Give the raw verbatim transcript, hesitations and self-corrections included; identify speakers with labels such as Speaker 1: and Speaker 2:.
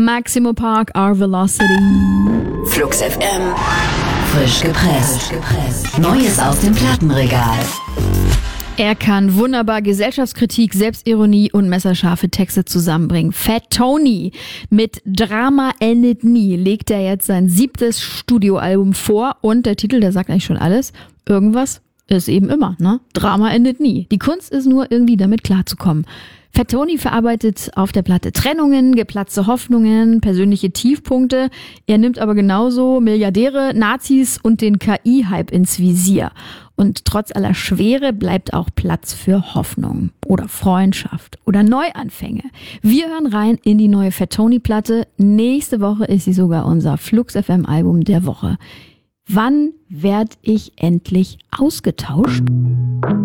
Speaker 1: Maximo Park, Our Velocity.
Speaker 2: Flux F M. Frisch gepresst. Neues aus dem Plattenregal.
Speaker 1: Er kann wunderbar Gesellschaftskritik, Selbstironie und messerscharfe Texte zusammenbringen. Fat Tony mit Drama endet nie legt er jetzt sein siebtes Studioalbum vor und der Titel, der sagt eigentlich schon alles. Irgendwas ist eben immer, ne? Drama endet nie. Die Kunst ist nur irgendwie damit klarzukommen. Fat Tony verarbeitet auf der Platte Trennungen, geplatzte Hoffnungen, persönliche Tiefpunkte. Er nimmt aber genauso Milliardäre, Nazis und den K I-Hype ins Visier. Und trotz aller Schwere bleibt auch Platz für Hoffnung oder Freundschaft oder Neuanfänge. Wir hören rein in die neue Fat Tony-Platte. Nächste Woche ist sie sogar unser Flux F M-Album der Woche. Wann werd ich endlich ausgetauscht?